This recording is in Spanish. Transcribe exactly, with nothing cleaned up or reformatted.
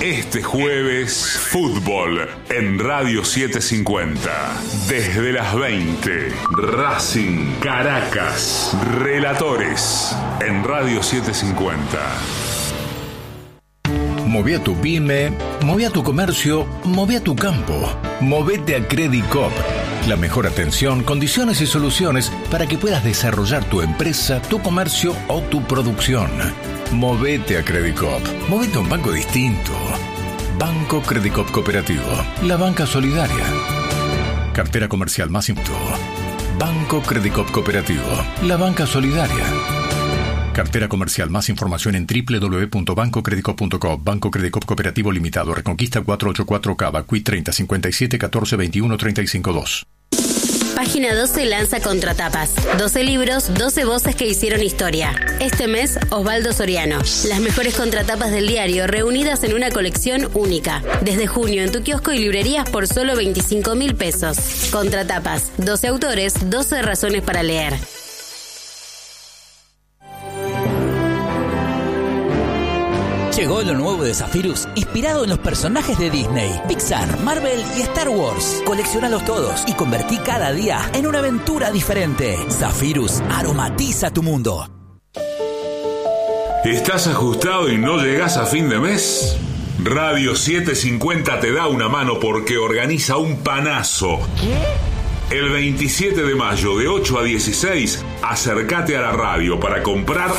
Este jueves, fútbol en Radio setecientos cincuenta. Desde las veinte, Racing Caracas. Relatores en Radio setecientos cincuenta. Moví a tu pyme, moví a tu comercio, moví a tu campo. Movete a Credicop. La mejor atención, condiciones y soluciones para que puedas desarrollar tu empresa, tu comercio o tu producción. Movete a Credicop. Movete a un banco distinto. Banco Credicop Cooperativo. La banca solidaria. Cartera comercial más simple. Banco Credicop Cooperativo. La banca solidaria. Cartera comercial. Más información en doble u doble u doble u punto banco credicop punto com. Banco Credicop Cooperativo Limitado. Reconquista cuatrocientos ochenta y cuatro Cava. Q I treinta cincuenta y siete catorce veintiuno treinta y cinco dos. Página doce lanza Contratapas. doce libros, doce voces que hicieron historia. Este mes, Osvaldo Soriano. Las mejores contratapas del diario reunidas en una colección única. Desde junio en tu kiosco y librerías por solo veinticinco mil pesos. Contratapas. doce autores, doce razones para leer. Llegó lo nuevo de Zephyrus, inspirado en los personajes de Disney, Pixar, Marvel y Star Wars. Coleccionalos todos y convertí cada día en una aventura diferente. Zephyrus aromatiza tu mundo. ¿Estás ajustado y no llegás a fin de mes? Radio setecientos cincuenta te da una mano porque organiza un panazo. El veintisiete de mayo de ocho a dieciséis, acércate a la radio para comprar